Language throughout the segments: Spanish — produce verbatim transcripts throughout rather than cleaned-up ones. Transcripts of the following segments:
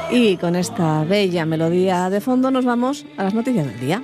Y con esta bella melodía de fondo nos vamos a las noticias del día.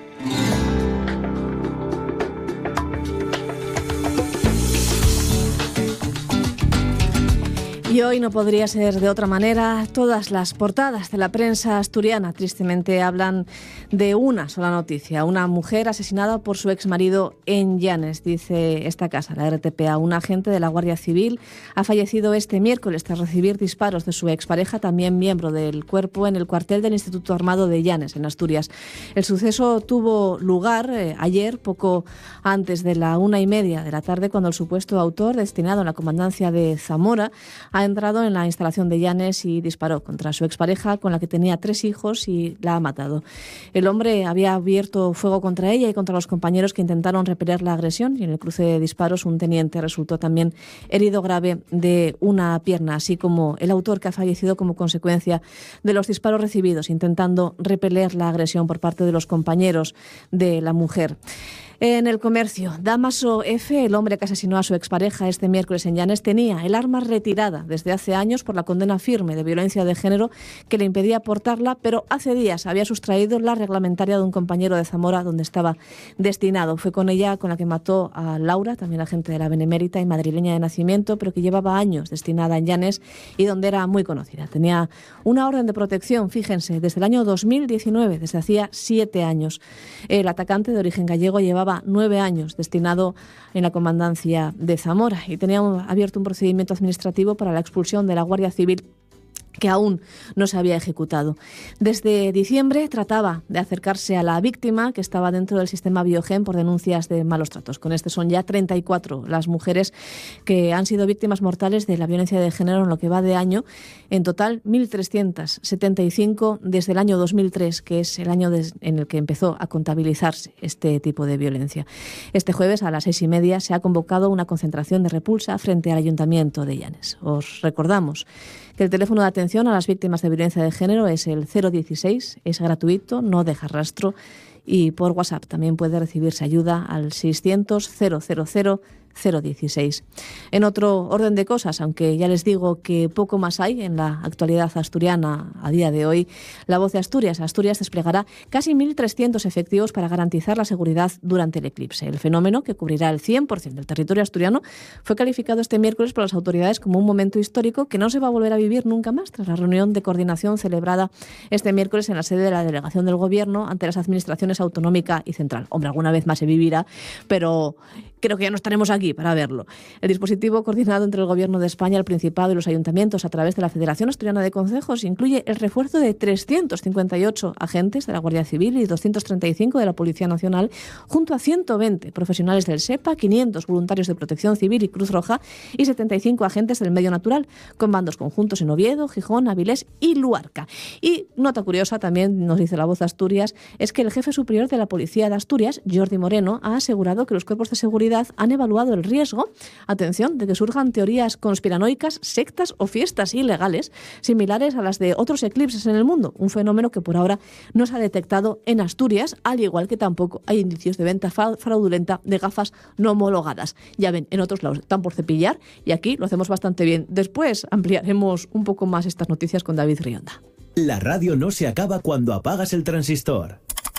Y hoy no podría ser de otra manera. Todas las portadas de la prensa asturiana tristemente hablan de una sola noticia. Una mujer asesinada por su exmarido en Llanes, dice esta casa, la R T P A. Un agente de la Guardia Civil ha fallecido este miércoles tras recibir disparos de su expareja, también miembro del cuerpo, en el cuartel del Instituto Armado de Llanes, en Asturias. El suceso tuvo lugar eh, ayer, poco antes de la una y media de la tarde, cuando el supuesto autor, destinado a la comandancia de Zamora, ha entrado en la instalación de Llanes y disparó contra su expareja, con la que tenía tres hijos, y la ha matado. El hombre había abierto fuego contra ella y contra los compañeros que intentaron repeler la agresión, y en el cruce de disparos un teniente resultó también herido grave de una pierna, así como el autor, que ha fallecido como consecuencia de los disparos recibidos intentando repeler la agresión por parte de los compañeros de la mujer. En El Comercio, Damaso F., el hombre que asesinó a su expareja este miércoles en Llanes, tenía el arma retirada desde hace años por la condena firme de violencia de género que le impedía portarla, pero hace días había sustraído la reglamentaria de un compañero de Zamora donde estaba destinado. Fue con ella con la que mató a Laura, también agente de la Benemérita y madrileña de nacimiento, pero que llevaba años destinada en Llanes y donde era muy conocida. Tenía una orden de protección, fíjense, desde el año dos mil diecinueve, desde hacía siete años. El atacante, de origen gallego, llevaba nueve años destinado en la comandancia de Zamora y tenía abierto un procedimiento administrativo para la expulsión de la Guardia Civil, que aún no se había ejecutado. Desde diciembre trataba de acercarse a la víctima, que estaba dentro del sistema Biogen por denuncias de malos tratos. Con este son ya treinta y cuatro las mujeres que han sido víctimas mortales de la violencia de género en lo que va de año. En total, mil trescientas setenta y cinco desde el año dos mil tres, que es el año en el que empezó a contabilizarse este tipo de violencia. Este jueves a las seis y media se ha convocado una concentración de repulsa frente al Ayuntamiento de Llanes. Os recordamos que el teléfono de atención a las víctimas de violencia de género es el cero dieciséis, es gratuito, no deja rastro, y por WhatsApp también puede recibirse ayuda al seiscientos cero cero cero cero dieciséis. En otro orden de cosas, aunque ya les digo que poco más hay en la actualidad asturiana a día de hoy, La Voz de Asturias. Asturias desplegará casi mil trescientos efectivos para garantizar la seguridad durante el eclipse. El fenómeno, que cubrirá el cien por ciento del territorio asturiano, fue calificado este miércoles por las autoridades como un momento histórico que no se va a volver a vivir nunca más, tras la reunión de coordinación celebrada este miércoles en la sede de la delegación del Gobierno ante las administraciones autonómica y central. Hombre, alguna vez más se vivirá, pero creo que ya no estaremos aquí para verlo. El dispositivo, coordinado entre el Gobierno de España, el Principado y los ayuntamientos a través de la Federación Asturiana de Concejos, incluye el refuerzo de trescientos cincuenta y ocho agentes de la Guardia Civil y doscientos treinta y cinco de la Policía Nacional, junto a ciento veinte profesionales del SEPA, quinientos voluntarios de Protección Civil y Cruz Roja y setenta y cinco agentes del medio natural, con bandos conjuntos en Oviedo, Gijón, Avilés y Luarca. Y nota curiosa, también nos dice La Voz de Asturias, es que el jefe superior de la Policía de Asturias, Jordi Moreno, ha asegurado que los cuerpos de seguridad han evaluado el riesgo, atención, de que surjan teorías conspiranoicas, sectas o fiestas ilegales similares a las de otros eclipses en el mundo, un fenómeno que por ahora no se ha detectado en Asturias, al igual que tampoco hay indicios de venta fraudulenta de gafas no homologadas. Ya ven, en otros lados están por cepillar y aquí lo hacemos bastante bien. Después ampliaremos un poco más estas noticias con David Rionda. La radio no se acaba cuando apagas el transistor.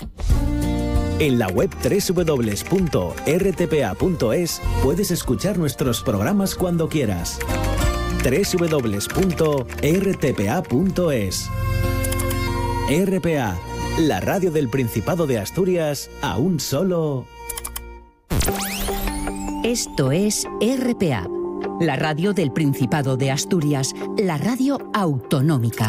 En la web doble u doble u doble u punto r t p a punto es puedes escuchar nuestros programas cuando quieras. doble u doble u doble u punto r t p a punto es. R P A, la radio del Principado de Asturias, a un solo... Esto es R P A, la radio del Principado de Asturias, la radio autonómica.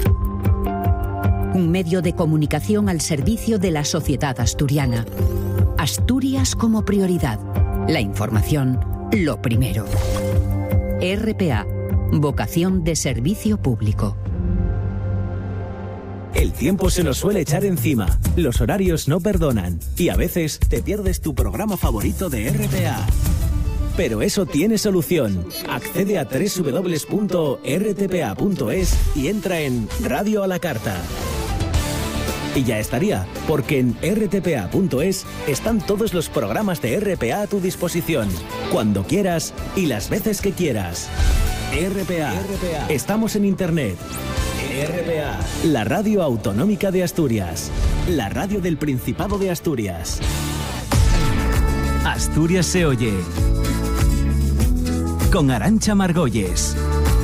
Un medio de comunicación al servicio de la sociedad asturiana. Asturias como prioridad. La información, lo primero. R P A, vocación de servicio público. El tiempo se nos suele echar encima, los horarios no perdonan y a veces te pierdes tu programa favorito de R P A. Pero eso tiene solución. Accede a doble u doble u doble u punto r t p a punto es y entra en Radio a la Carta. Y ya estaría, porque en r t p a punto es están todos los programas de R P A a tu disposición, cuando quieras y las veces que quieras. R P A. R P A. Estamos en Internet. R P A, la radio autonómica de Asturias, la radio del Principado de Asturias. Asturias se oye. Con Arantxa Margolles.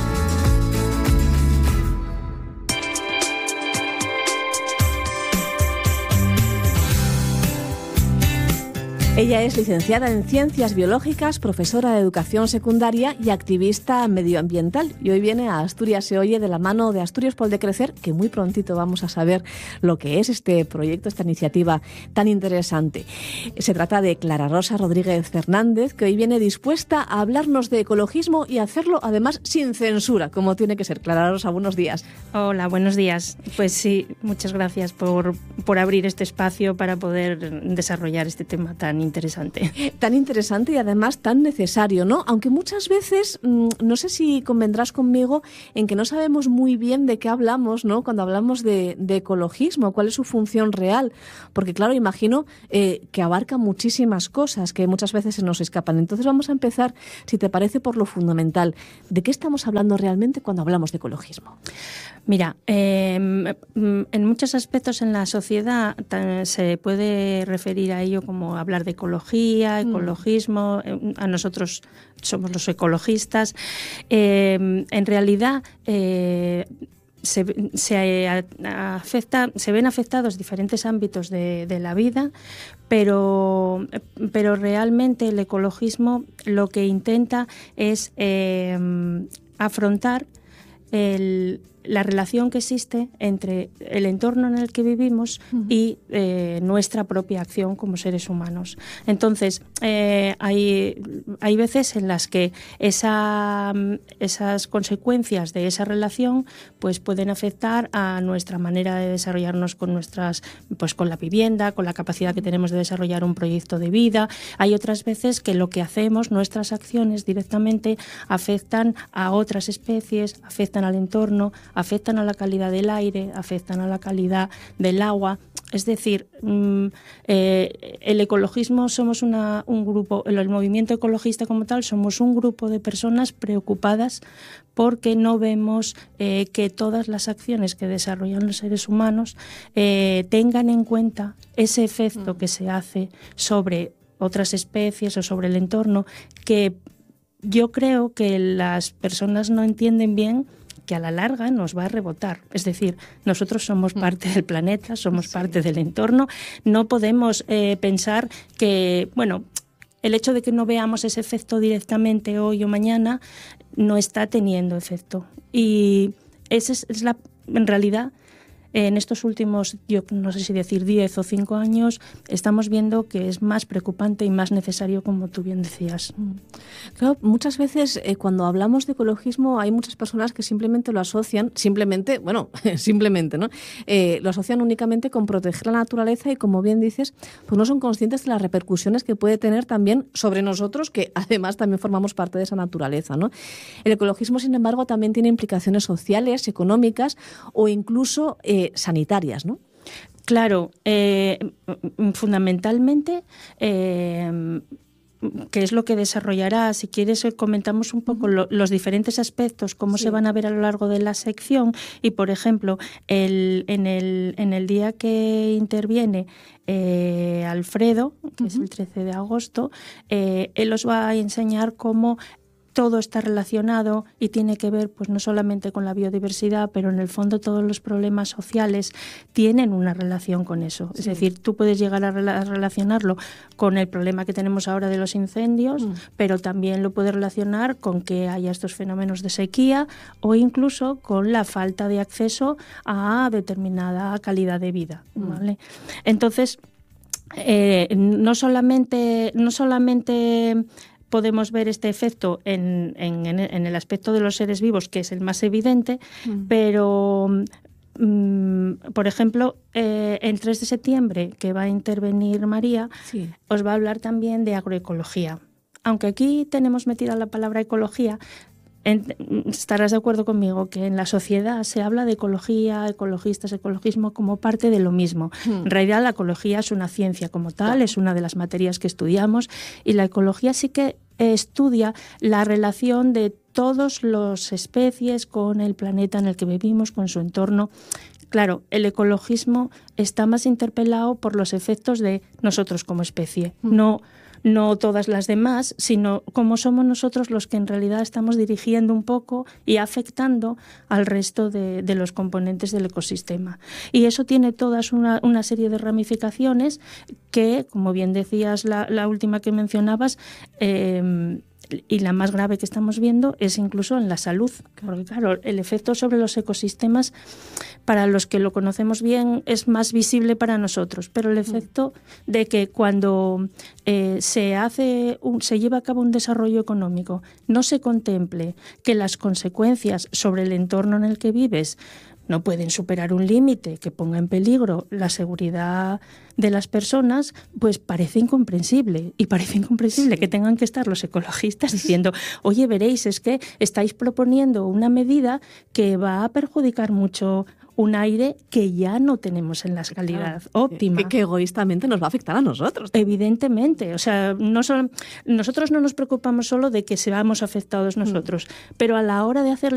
Ella es licenciada en Ciencias Biológicas, profesora de Educación Secundaria y activista medioambiental. Y hoy viene a Asturias se oye de la mano de Asturias por el Decrecer, que muy prontito vamos a saber lo que es este proyecto, esta iniciativa tan interesante. Se trata de Clara Rosa Rodríguez Fernández, que hoy viene dispuesta a hablarnos de ecologismo y hacerlo además sin censura, como tiene que ser. Clara Rosa, buenos días. Hola, buenos días. Pues sí, muchas gracias por, por abrir este espacio para poder desarrollar este tema tan interesante. interesante. Tan interesante y además tan necesario, ¿no? Aunque muchas veces, no sé si convendrás conmigo en que no sabemos muy bien de qué hablamos, ¿no? Cuando hablamos de, de ecologismo, cuál es su función real. Porque claro, imagino eh, que abarca muchísimas cosas que muchas veces se nos escapan. Entonces vamos a empezar, si te parece, por lo fundamental. ¿De qué estamos hablando realmente cuando hablamos de ecologismo? Mira, eh, en muchos aspectos en la sociedad se puede referir a ello como hablar de ecología, ecologismo. Mm. A nosotros somos los ecologistas. Eh, en realidad eh, se, se, afecta, se ven afectados diferentes ámbitos de, de la vida, pero, pero realmente el ecologismo lo que intenta es eh, afrontar el la relación que existe entre el entorno en el que vivimos uh-huh. y eh, nuestra propia acción como seres humanos. Entonces, eh, hay, hay veces en las que esa, esas consecuencias de esa relación pues, pueden afectar a nuestra manera de desarrollarnos con, nuestras, pues, con la vivienda, con la capacidad que tenemos de desarrollar un proyecto de vida. Hay otras veces que lo que hacemos, nuestras acciones directamente afectan a otras especies, afectan al entorno, afectan a la calidad del aire, afectan a la calidad del agua. Es decir, mmm, eh, el ecologismo somos una, un grupo, el, el movimiento ecologista como tal, somos un grupo de personas preocupadas porque no vemos eh, que todas las acciones que desarrollan los seres humanos eh, tengan en cuenta ese efecto mm. que se hace sobre otras especies o sobre el entorno, que yo creo que las personas no entienden bien, que a la larga nos va a rebotar. Es decir, nosotros somos parte del planeta, somos sí. parte del entorno. No podemos eh, pensar que, bueno, el hecho de que no veamos ese efecto directamente hoy o mañana no está teniendo efecto. Y esa es, es la, en realidad, en estos últimos, yo no sé si decir diez o cinco años, estamos viendo que es más preocupante y más necesario, como tú bien decías. Claro, muchas veces eh, cuando hablamos de ecologismo hay muchas personas que simplemente lo asocian, simplemente, bueno, simplemente, ¿no? Eh, lo asocian únicamente con proteger la naturaleza y, como bien dices, pues no son conscientes de las repercusiones que puede tener también sobre nosotros, que además también formamos parte de esa naturaleza, ¿no? El ecologismo, sin embargo, también tiene implicaciones sociales, económicas o incluso eh, sanitarias, ¿no? Claro, eh, fundamentalmente, eh, ¿qué es lo que desarrollará? Si quieres, comentamos un poco lo, los diferentes aspectos, cómo sí. se van a ver a lo largo de la sección. Y, por ejemplo, el, en, el, en el día que interviene eh, Alfredo, que uh-huh. es el trece de agosto, eh, él os va a enseñar cómo todo está relacionado y tiene que ver pues no solamente con la biodiversidad, pero en el fondo todos los problemas sociales tienen una relación con eso. Sí. Es decir, tú puedes llegar a, rela- a relacionarlo con el problema que tenemos ahora de los incendios, mm. pero también lo puedes relacionar con que haya estos fenómenos de sequía o incluso con la falta de acceso a determinada calidad de vida, ¿vale? Mm. Entonces, eh, no solamente, no solamente podemos ver este efecto en, en, en el aspecto de los seres vivos, que es el más evidente, mm. pero, mm, por ejemplo, eh, el tres de septiembre, que va a intervenir María, sí. os va a hablar también de agroecología. Aunque aquí tenemos metida la palabra ecología, En, estarás de acuerdo conmigo que en la sociedad se habla de ecología, ecologistas, ecologismo como parte de lo mismo. Hmm. En realidad la ecología es una ciencia como tal, claro. es una de las materias que estudiamos, y la ecología sí que estudia la relación de todas las especies, con el planeta en el que vivimos, con su entorno. Claro, el ecologismo está más interpelado por los efectos de nosotros como especie, mm. no, no todas las demás, sino como somos nosotros los que en realidad estamos dirigiendo un poco y afectando al resto de, de los componentes del ecosistema. Y eso tiene todas una, una serie de ramificaciones que, como bien decías, la, la última que mencionabas, eh, y la más grave que estamos viendo es incluso en la salud, porque claro, el efecto sobre los ecosistemas, para los que lo conocemos bien, es más visible para nosotros, pero el efecto de que cuando eh, se hace un, se lleva a cabo un desarrollo económico, no se contemple que las consecuencias sobre el entorno en el que vives no pueden superar un límite que ponga en peligro la seguridad de las personas, pues parece incomprensible. Y parece incomprensible sí. que tengan que estar los ecologistas diciendo, oye, veréis, es que estáis proponiendo una medida que va a perjudicar mucho un aire que ya no tenemos en la calidad claro, óptima. Que, que egoístamente nos va a afectar a nosotros. Evidentemente. O sea, no solo, nosotros no nos preocupamos solo de que seamos afectados nosotros, mm. pero a la hora de hacer